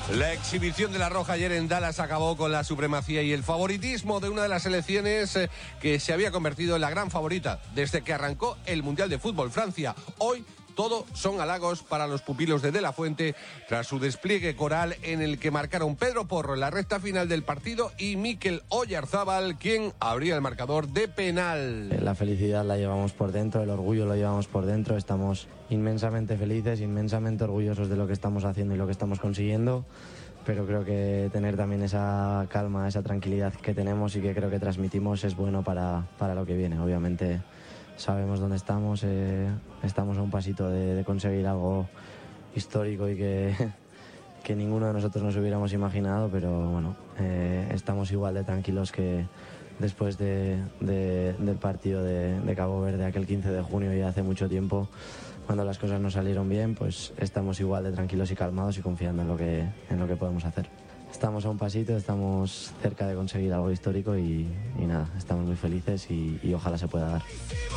La exhibición de la Roja ayer en Dallas acabó con la supremacía y el favoritismo de una de las selecciones que se había convertido en la gran favorita desde que arrancó el Mundial de Fútbol. Francia, hoy todo son halagos para los pupilos de la Fuente tras su despliegue coral en el que marcaron Pedro Porro en la recta final del partido y Mikel Oyarzabal, quien abría el marcador de penal. La felicidad la llevamos por dentro, el orgullo lo llevamos por dentro, estamos inmensamente felices, inmensamente orgullosos de lo que estamos haciendo y lo que estamos consiguiendo, pero creo que tener también esa calma, esa tranquilidad que tenemos y que creo que transmitimos es bueno para lo que viene. Obviamente sabemos dónde estamos, estamos a un pasito de conseguir algo histórico y que ninguno de nosotros nos hubiéramos imaginado, pero bueno, estamos igual de tranquilos que después del partido de Cabo Verde aquel 15 de junio y hace mucho tiempo, cuando las cosas no salieron bien, pues estamos igual de tranquilos y calmados y confiando en lo que podemos hacer. Estamos a un pasito, estamos cerca de conseguir algo histórico y nada, estamos muy felices y ojalá se pueda dar.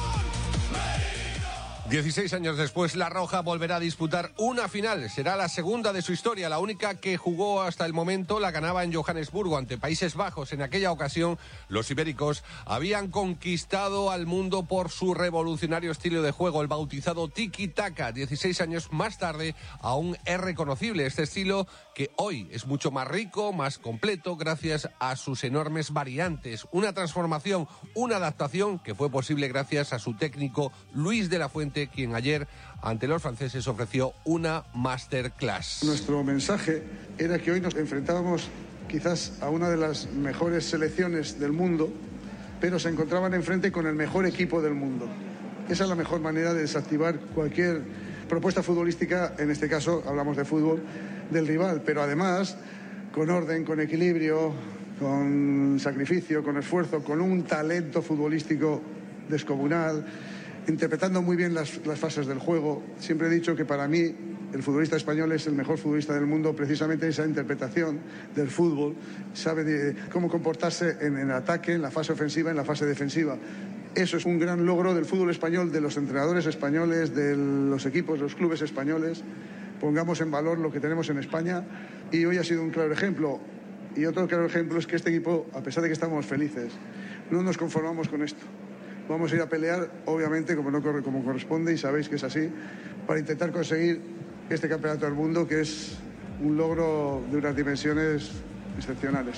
16 años después, la Roja volverá a disputar una final. Será la segunda de su historia, la única que jugó hasta el momento. La ganaba en Johannesburgo ante Países Bajos. En aquella ocasión, los ibéricos habían conquistado al mundo por su revolucionario estilo de juego, el bautizado tiki-taka. 16 años más tarde, aún es reconocible este estilo que hoy es mucho más rico, más completo, gracias a sus enormes variantes. Una transformación, una adaptación que fue posible gracias a su técnico Luis de la Fuente, quien ayer ante los franceses ofreció una masterclass. Nuestro mensaje era que hoy nos enfrentábamos quizás a una de las mejores selecciones del mundo, pero se encontraban enfrente con el mejor equipo del mundo. Esa es la mejor manera de desactivar cualquier propuesta futbolística, en este caso hablamos de fútbol, del rival, pero además con orden, con equilibrio, con sacrificio, con esfuerzo, con un talento futbolístico descomunal, interpretando muy bien las fases del juego. Siempre he dicho que para mí el futbolista español es el mejor futbolista del mundo, precisamente esa interpretación del fútbol, sabe cómo comportarse en el ataque, en la fase ofensiva, en la fase defensiva. Eso es un gran logro del fútbol español, de los entrenadores españoles, de los equipos, los clubes españoles. Pongamos en valor lo que tenemos en España y hoy ha sido un claro ejemplo. Y otro claro ejemplo es que este equipo, a pesar de que estamos felices, no nos conformamos con esto. Vamos a ir a pelear, obviamente, como corresponde, y sabéis que es así, para intentar conseguir este campeonato del mundo, que es un logro de unas dimensiones excepcionales.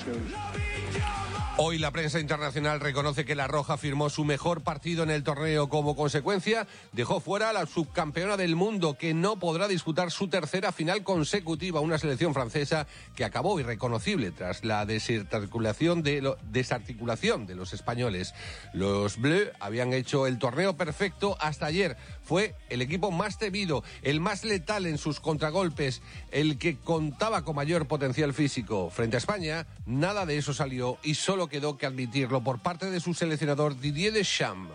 Hoy la prensa internacional reconoce que la Roja firmó su mejor partido en el torneo. Como consecuencia, dejó fuera a la subcampeona del mundo, que no podrá disputar su tercera final consecutiva, una selección francesa que acabó irreconocible tras la desarticulación de los españoles. Los Bleus habían hecho el torneo perfecto hasta ayer. Fue el equipo más temido, el más letal en sus contragolpes, el que contaba con mayor potencial físico. Frente a España, nada de eso salió y solo quedó que admitirlo por parte de su seleccionador Didier Deschamps.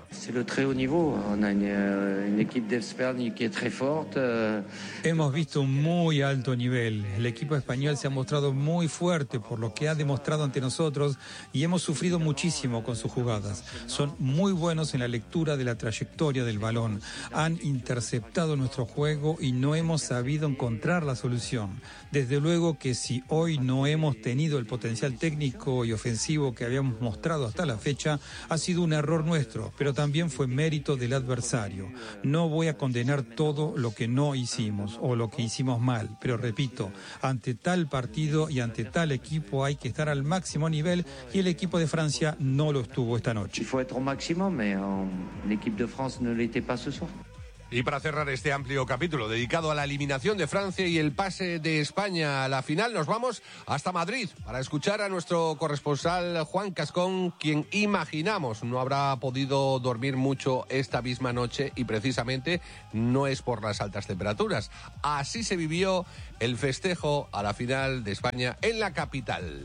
Hemos visto un muy alto nivel. El equipo español se ha mostrado muy fuerte por lo que ha demostrado ante nosotros y hemos sufrido muchísimo con sus jugadas. Son muy buenos en la lectura de la trayectoria del balón. Han interceptado nuestro juego y no hemos sabido encontrar la solución. Desde luego que si hoy no hemos tenido el potencial técnico y ofensivo que habíamos mostrado hasta la fecha, ha sido un error nuestro, pero también fue mérito del adversario. No voy a condenar todo lo que no hicimos o lo que hicimos mal, pero repito, ante tal partido y ante tal equipo hay que estar al máximo nivel y el equipo de Francia no lo estuvo esta noche. Il faut être au maximum, mais l'équipe de France ne l'était pas ce soir. Y para cerrar este amplio capítulo dedicado a la eliminación de Francia y el pase de España a la final, nos vamos hasta Madrid para escuchar a nuestro corresponsal Juan Cascón, quien imaginamos no habrá podido dormir mucho esta misma noche y precisamente no es por las altas temperaturas. Así se vivió el festejo a la final de España en la capital.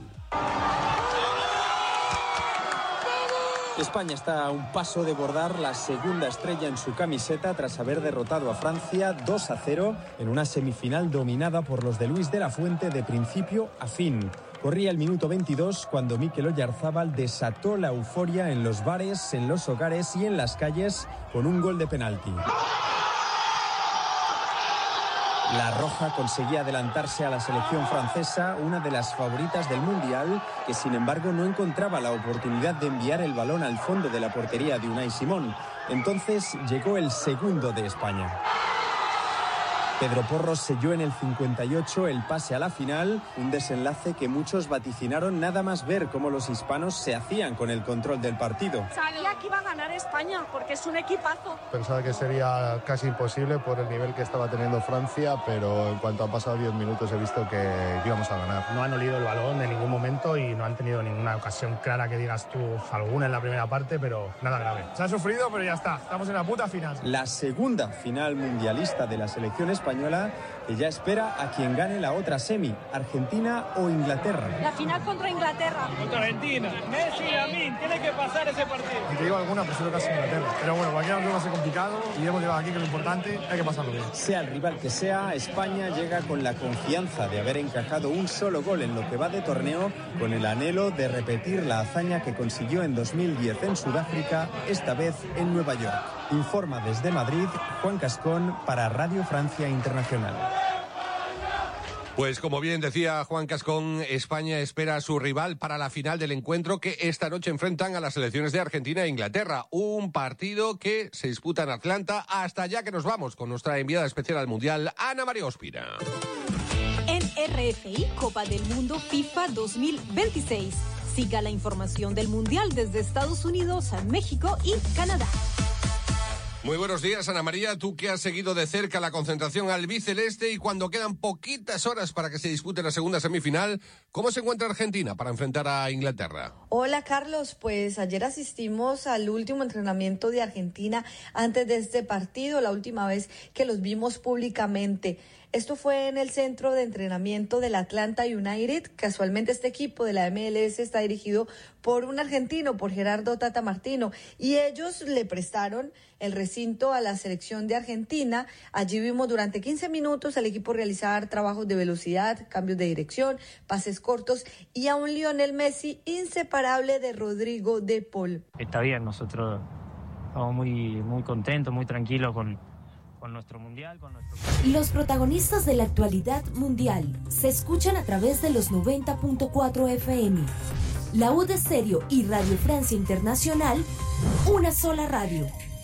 España está a un paso de bordar la segunda estrella en su camiseta tras haber derrotado a Francia 2-0 en una semifinal dominada por los de Luis de la Fuente de principio a fin. Corría el minuto 22 cuando Mikel Oyarzabal desató la euforia en los bares, en los hogares y en las calles con un gol de penalti. La roja conseguía adelantarse a la selección francesa, una de las favoritas del Mundial, que sin embargo no encontraba la oportunidad de enviar el balón al fondo de la portería de Unai Simón. Entonces llegó el segundo de España. Pedro Porro selló en el 58 el pase a la final, un desenlace que muchos vaticinaron nada más ver cómo los hispanos se hacían con el control del partido. Sabía que iba a ganar España porque es un equipazo. Pensaba que sería casi imposible por el nivel que estaba teniendo Francia, pero en cuanto han pasado 10 minutos he visto que íbamos a ganar. No han olido el balón en ningún momento y no han tenido ninguna ocasión clara que digas tú, alguna en la primera parte, pero nada grave. Se ha sufrido, pero ya está, estamos en la puta final. La segunda final mundialista de la selección española, que ya espera a quien gane la otra semi, Argentina o Inglaterra. La final contra Inglaterra. Contra Argentina. Messi y Lamine, tiene que pasar ese partido. Si te digo alguna, prefiero casi Inglaterra. Pero bueno, cualquiera nos va a ser complicado y hemos llegado aquí, que es lo importante, hay que pasarlo bien. Sea el rival que sea, España llega con la confianza de haber encajado un solo gol en lo que va de torneo, con el anhelo de repetir la hazaña que consiguió en 2010 en Sudáfrica, esta vez en Nueva York. Informa desde Madrid, Juan Cascón para Radio Francia Internacional. Pues como bien decía Juan Cascón, España espera a su rival para la final del encuentro que esta noche enfrentan a las selecciones de Argentina e Inglaterra. Un partido que se disputa en Atlanta. Hasta allá que nos vamos con nuestra enviada especial al Mundial, Ana María Ospina. En RFI Copa del Mundo FIFA 2026. Siga la información del Mundial desde Estados Unidos, México y Canadá. Muy buenos días, Ana María. Tú que has seguido de cerca la concentración albiceleste y cuando quedan poquitas horas para que se dispute la segunda semifinal, ¿cómo se encuentra Argentina para enfrentar a Inglaterra? Hola, Carlos. Pues ayer asistimos al último entrenamiento de Argentina antes de este partido, la última vez que los vimos públicamente. Esto fue en el centro de entrenamiento del Atlanta United. Casualmente este equipo de la MLS está dirigido por un argentino, por Gerardo Tata Martino, y ellos le prestaron el recinto a la selección de Argentina. Allí vimos durante 15 minutos al equipo realizar trabajos de velocidad, cambios de dirección, pases cortos y a un Lionel Messi inseparable de Rodrigo de Paul. Está bien, nosotros estamos muy contentos, muy tranquilos con nuestro mundial, Los protagonistas de la actualidad mundial se escuchan a través de los 90.4 FM. La U de Stereo y Radio Francia Internacional, una sola radio.